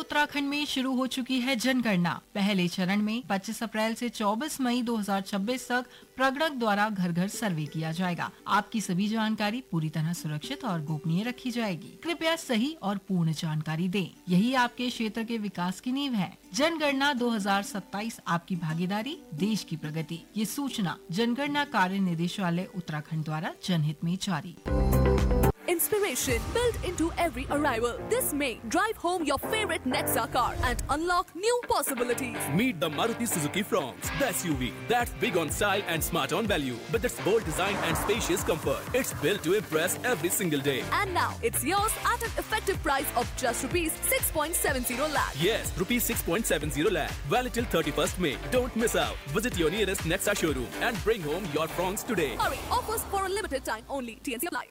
उत्तराखंड में शुरू हो चुकी है जनगणना। पहले चरण में 25 अप्रैल से 24 मई 2026 तक प्रगणक द्वारा घर घर सर्वे किया जाएगा। आपकी सभी जानकारी पूरी तरह सुरक्षित और गोपनीय रखी जाएगी। कृपया सही और पूर्ण जानकारी दें। यही आपके क्षेत्र के विकास की नींव है। जनगणना 2027 आपकी भागीदारी, देश की प्रगति। ये सूचना जनगणना कार्य निदेशालय उत्तराखंड द्वारा जनहित में जारी। Inspiration built into every arrival. This May, drive home your favorite Nexa car and unlock new possibilities. Meet the Maruti Suzuki Fronx, the SUV that's big on style and smart on value, with its bold design and spacious comfort. It's built to impress every single day. And now, it's yours at an effective price of just rupees 6.70 lakh. Yes, rupees 6.70 lakh. Valid till 31st May. Don't miss out. Visit your nearest Nexa showroom and bring home your Fronx today. Hurry, offers for a limited time only. TNC apply.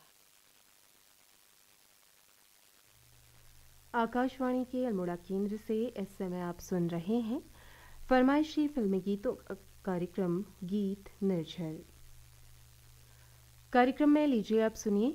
Akashvani के अल्मोड़ा केंद्र से इस समय आप सुन रहे हैं फरमाइशी फिल्मी गीतों का कार्यक्रम गीत निर्झर। कार्यक्रम में लीजिए आप सुनिए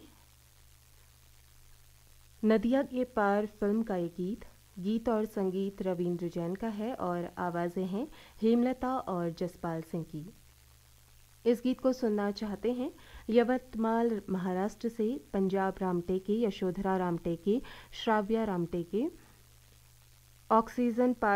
नदिया के पार फिल्म का ये गीत और संगीत रविंद्र जैन का है और आवाज़ें हैं हेमलता और जसपाल सिंह की। इस गीत को सुनना चाहते हैं यवतमाल महाराष्ट्र से पंजाब रामटेके, यशोधरा रामटेके, श्राव्या रामटेके, ऑक्सीजन पार्क